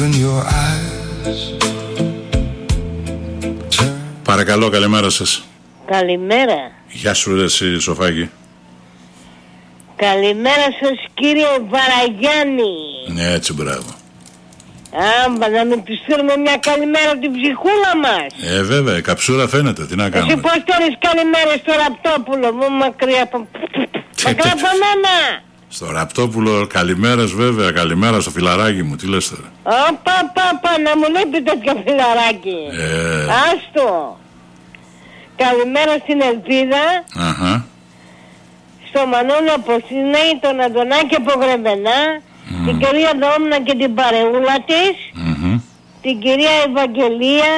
open your eyes. Παρακαλώ, καλημέρα σας. Καλημέρα. Γεια σου ρε εσύ Σοφάκη. Καλημέρα σας κύριε Βαραγιάννη. Ναι, έτσι, μπράβο. Άμπα, να μην του στείλουμε μια καλημέρα από την ψυχούλα μας. Βέβαια, καψούρα φαίνεται, τι να κάνουμε. Εσύ πώς τέρεις καλημέρες στο Ραπτόπουλο μου, μακριά από μένα. Στο Ραπτόπουλο, καλημέρας βέβαια, καλημέρα στο φιλαράκι μου, τι λες τώρα. Πα, να μου λείπει τέτοιο φιλαράκι. Άστο. Καλημέρα στην Ελπίδα. Αχα. Στο Μανώλη από Σύνεη, τον Αντωνάκη από Γρεβενά, την κυρία Δόμνα και την παρεούλα της, την κυρία Ευαγγελία,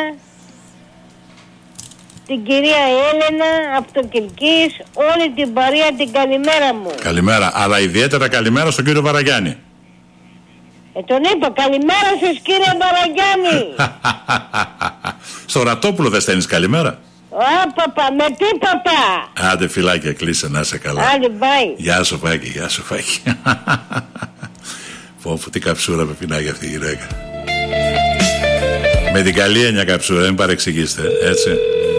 την κυρία Έλενα από το Κιλκής, όλη την παρέα την καλημέρα μου. Καλημέρα, αλλά ιδιαίτερα καλημέρα στον κύριο Βαραγιάννη. Τον είπα, καλημέρα σας κύριε Βαραγιάννη. Στο Ραπτόπουλο δεν στέλνεις καλημέρα. Παπα, με τίποτα. Άντε φιλάκια, κλείσε, να είσαι καλά. Άντε, bye. Γεια σου Φάκη, γεια σου Φάκη. Πω, τι καψούρα με πεινάει αυτή η γυναίκα. Με την καλή έννοια καψούρα, μην παρεξηγήσετε, έτσι.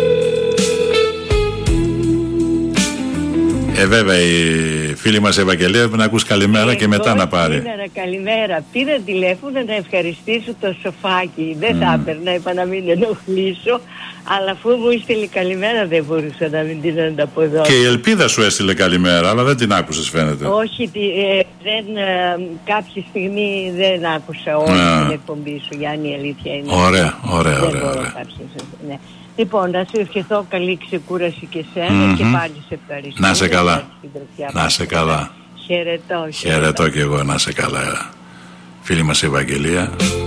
Βέβαια η φίλη μας Ευαγγελία πρέπει να ακούς καλημέρα και μετά να πάρει. Καλημέρα. Πήρα τηλέφωνο να ευχαριστήσω το Σοφάκι. Δεν θα έπαιρνα, είπα να μην ενοχλήσω. Αλλά αφού μου έστειλε καλημέρα δεν μπορούσα να μην την ανταποδώσω. Και η Ελπίδα σου έστειλε καλημέρα, αλλά δεν την άκουσες φαίνεται. Όχι, κάποια στιγμή δεν άκουσα όλη την εκπομπή σου, Γιάννη, η αλήθεια είναι. Ωραία. Ναι. Λοιπόν, να σου ευχηθώ καλή ξεκούραση και σένα και πάλι σε ευχαριστώ. Να σε καλά. Να σε καλά. Χαιρετώ και εγώ, να σε καλά. Φίλη μας Ευαγγελία.